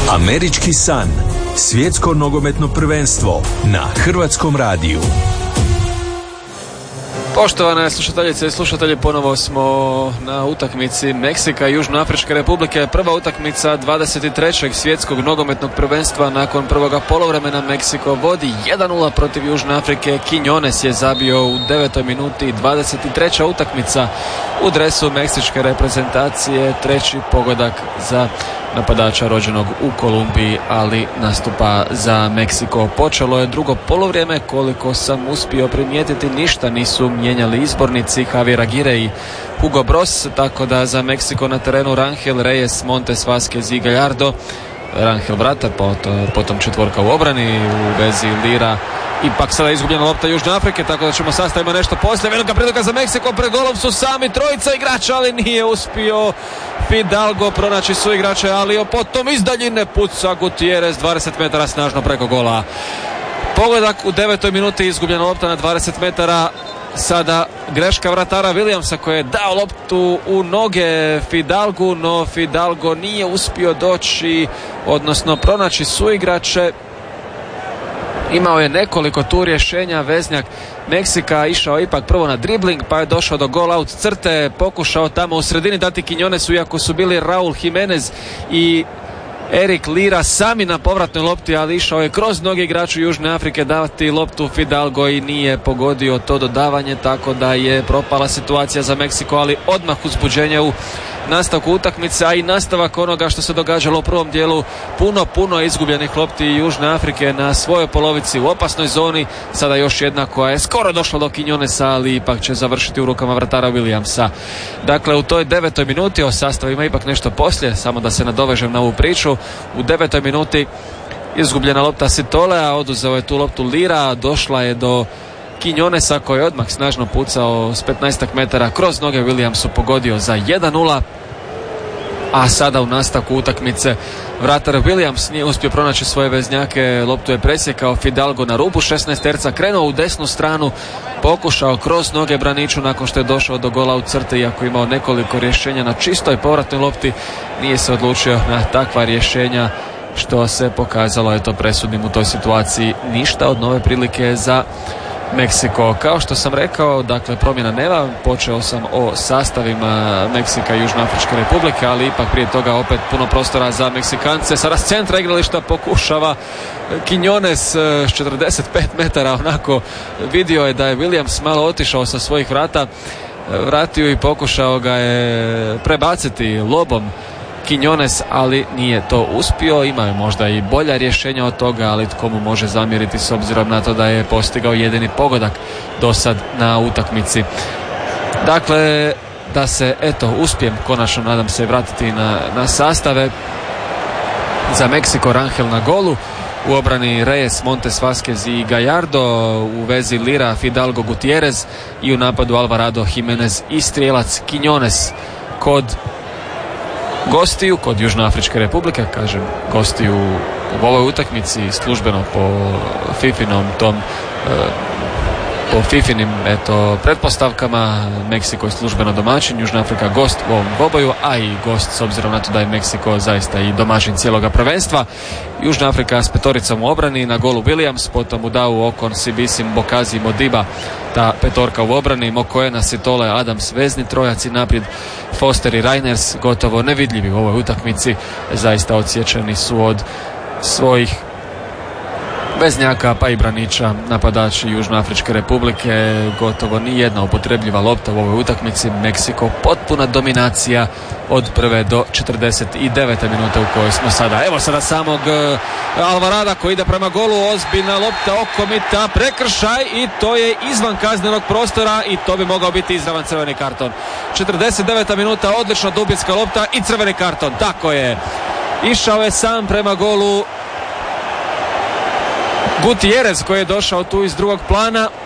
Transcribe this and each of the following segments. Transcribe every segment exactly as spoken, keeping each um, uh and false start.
Američki san. Svjetsko nogometno prvenstvo na Hrvatskom radiju. Poštovane slušateljice i slušatelji, ponovo smo na utakmici Meksika i Južnoafričke Republike. Prva utakmica dvadeset trećeg svjetskog nogometnog prvenstva. Nakon prvoga poluvremena Meksiko vodi jedan nula protiv Južne Afrike. Quiñones je zabio u devetoj minuti. dvadeset treća utakmica u dresu meksičke reprezentacije. Treći pogodak za napadača rođenog u Kolumbiji, ali nastupa za Meksiko. Počelo je drugo poluvrijeme, koliko sam uspio primijetiti ništa nisu mijenjali izbornici Javier Aguirre i Hugo Bross, tako da za Meksiko na terenu Rangel, Reyes, Montes, Vázquez i Gallardo. Rangel vratar, potom, potom četvorka u obrani, u vezi Lira. Ipak sada izgubljena lopta Južne Afrike, tako da ćemo sastavimo nešto poslije. Velika prilika za Meksiko, pred golom su sami trojica igrača, ali nije uspio Fidalgo pronaći su igrače, ali potom iz daljine puca Gutierrez, dvadeset metara snažno preko gola. Pogodak u devetoj minuti, izgubljena lopta na dvadeset metara. Sada greška vratara Williamsa koji je dao loptu u noge Fidalgu, no Fidalgo nije uspio doći, odnosno pronaći suigrače. Imao je nekoliko tu rješenja veznjak Meksika, išao ipak prvo na dribling, pa je došao do goal out crte, pokušao tamo u sredini dati Quiñonesu, iako su bili Raúl Jiménez i Eric Lira sami na povratnoj lopti, ali išao je kroz mnogi igraču Južne Afrike davati loptu Fidalgo i nije pogodio to dodavanje, tako da je propala situacija za Meksiko, ali odmah uzbuđenje u nastavku utakmice, a i nastavak onoga što se događalo u prvom dijelu. Puno, puno izgubljenih lopti Južne Afrike na svojoj polovici u opasnoj zoni. Sada još jedna koja je skoro došla do Quiñonesa, ali ipak će završiti u rukama vratara Williamsa. Dakle, u toj devetoj minuti, o sastavima ipak nešto poslije, samo da se nadovežem na ovu priču. U devetoj minuti izgubljena lopta Sitolea, oduzeo je tu loptu Lira, došla je do Quiñonesa koji je odmah snažno pucao s petnaestak metara kroz noge Williamsu, pogodio za jedan nula. A sada u nastavku utakmice vratar Williams nije uspio pronaći svoje veznjake, loptu je presjekao Fidalgo na rubu šesnaesterca, krenuo u desnu stranu, pokušao kroz noge braniču nakon što je došao do gola u crte, iako imao nekoliko rješenja na čistoj povratnoj lopti, nije se odlučio na takva rješenja, što se pokazalo eto presudnim u toj situaciji. Ništa od nove prilike za Meksiko. Kao što sam rekao, dakle promjena nema, počeo sam o sastavima Meksika i Južnoafričke Republike, ali ipak prije toga opet puno prostora za Meksikance. Sada s centra igrališta pokušava Quiñones s četrdeset pet metara, onako vidio je da je Williams malo otišao sa svojih vrata, vratio i pokušao ga je prebaciti lobom Quiñones, ali nije to uspio. Imaju možda i bolja rješenja od toga, ali tko mu može zamjeriti s obzirom na to da je postigao jedini pogodak do sad na utakmici. Dakle, da se eto uspijem konačno, nadam se, vratiti na, na sastave. Za Meksiko Rangel na golu, u obrani Reyes, Montes, Vázquez i Gallardo, u vezi Lira, Fidalgo, Gutierrez i u napadu Alvarado, Jiménez i strijelac Quiñones. Kod gostiju, kod Južnoafričke Republike, kažem gostiju u ovoj utakmici službeno po Fifinom tom po Fifinim eto pretpostavkama, Meksiko je službeno domaćin, Južna Afrika gost u ovom dvoboju, a i gost s obzirom na to da je Meksiko zaista i domaćin cijeloga prvenstva. Južna Afrika s petoricom u obrani, na golu Williams, potom Udau, Okon, Sibisim, Bokazi, Modiba, ta petorka u obrani, Mokoena, Sitole, Adams, vezni trojac i naprijed Foster i Reiners, gotovo nevidljivi u ovoj utakmici, zaista odsječeni su od svojih veznjaka pa i braniča napadači Južnoafričke Republike. Gotovo ni jedna upotrebljiva lopta u ovoj utakmici. Meksiko potpuna dominacija od prve do četrdeset devete minute u kojoj smo sada. Evo sada samog Alvarada koji ide prema golu, ozbiljna lopta oko mita, prekršaj i to je izvan kaznenog prostora i to bi mogao biti izravan crveni karton. četrdeset deveta minuta, odlična dubinska lopta i crveni karton, tako je. Išao je sam prema golu Gutierrez koji je došao tu iz drugog plana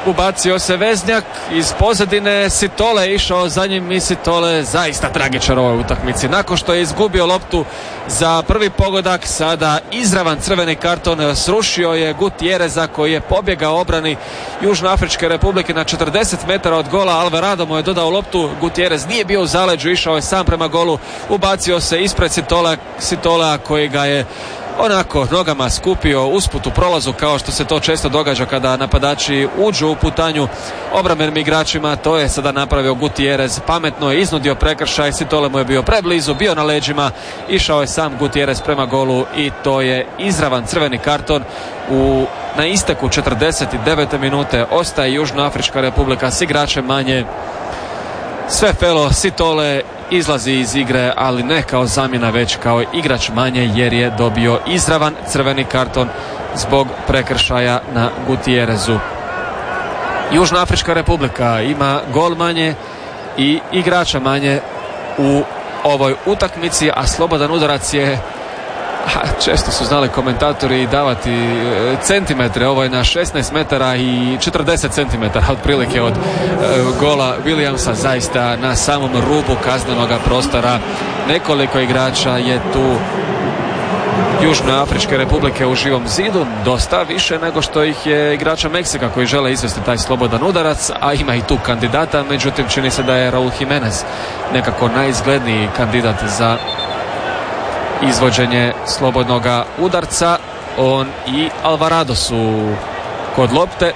Ubacio se Veznjak iz pozadine, Sitole išao za njim i Sitole zaista tragičar u ovoj utakmici. Nakon što je izgubio loptu za prvi pogodak, sada izravan crveni karton, srušio je Gutierreza koji je pobjegao obrani Južnoafričke Republike na četrdeset metara od gola. Alvarado mu je dodao loptu, Gutierrez nije bio u zaleđu, išao je sam prema golu, ubacio se ispred Sitola, Sitolea koji ga je onako nogama skupio usput u prolazu, kao što se to često događa kada napadači uđu u putanju obrambenim igračima. To je sada napravio Gutierrez, pametno je iznudio prekršaj, Sitole mu je bio preblizu, bio na leđima, išao je sam Gutierrez prema golu i to je izravan crveni karton. U, na isteku četrdeset devete minute ostaje Južnoafrička Republika s igračem manje. Sve felo, Sitole izlazi iz igre, ali ne kao zamjena, već kao igrač manje, jer je dobio izravan crveni karton zbog prekršaja na Gutierrezu. Južnoafrička Republika ima gol manje i igrača manje u ovoj utakmici, a slobodan udarac je, često su znali komentatori davati centimetre, ovo je na šesnaest metara i četrdeset centimetara otprilike od e, gola Williamsa, zaista na samom rubu kaznenoga prostora. Nekoliko igrača je tu Južnoafričke Republike u živom zidu, dosta više nego što ih je igrača Meksika koji žele izvesti taj slobodan udarac, a ima i tu kandidata, međutim čini se da je Raul Jimenez nekako najizgledniji kandidat za izvođenje slobodnoga udarca. On i Alvarado su kod lopte.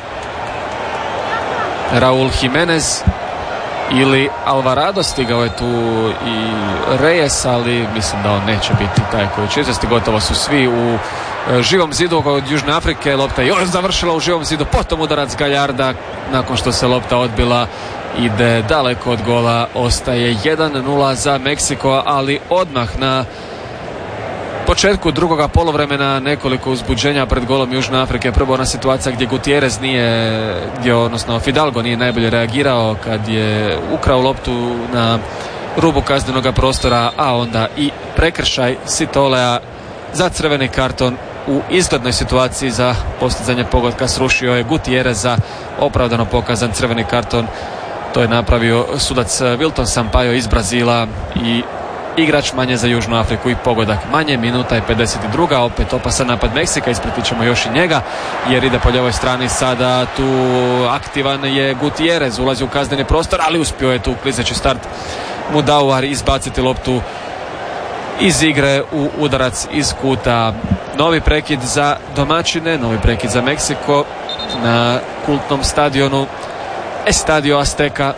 Raul Jimenez ili Alvarado, stigao je tu i Reyes, ali mislim da on neće biti taj koji će izvesti. Gotovo su svi u živom zidu od Južne Afrike. Lopta je još završila u živom zidu, potom udarac Gallarda nakon što se lopta odbila ide daleko od gola. Ostaje jedan nula za Meksiko, ali odmah na početku drugoga poluvremena nekoliko uzbuđenja pred golom Južne Afrike. Prvo ona situacija gdje Gutierrez nije, gdje odnosno Fidalgo nije najbolje reagirao kad je ukrao loptu na rubu kaznenoga prostora, a onda i prekršaj Sitolea za crveni karton u izglednoj situaciji za postizanje pogotka. Srušio je Gutierreza, opravdano pokazan crveni karton. To je napravio sudac Wilton Sampaio iz Brazila i igrač manje za Južnu Afriku i pogodak manje. Minuta je pedeset druga. Opet opasan napad Meksika, ispratit ćemo još i njega jer ide po ljevoj strani. Sada tu aktivan je Gutierrez, ulazi u kazneni prostor, ali uspio je tu klizeći start Mudauar izbaciti loptu iz igre u udarac iz kuta. Novi prekid za domaćine, novi prekid za Meksiko na kultnom stadionu Estadio Azteca,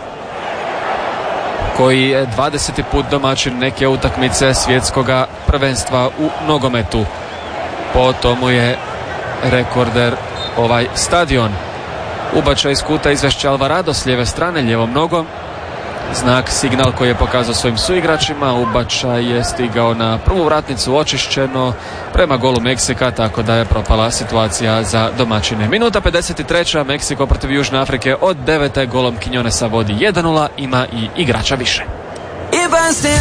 koji je dvadeseti put domaćin neke utakmice svjetskoga prvenstva u nogometu. Po tomu je rekorder ovaj stadion. Ubačaj iz kuta izvešće Alvarado s lijeve strane, lijevom nogom. Znak, signal koji je pokazao svojim suigračima. Ubačaj je stigao na prvu vratnicu očišćeno prema golu Meksika, tako da je propala situacija za domaćine. Minuta pedeset treća. Meksiko protiv Južne Afrike od devete golom Quinonesa vodi jedan nula, ima i igrača više.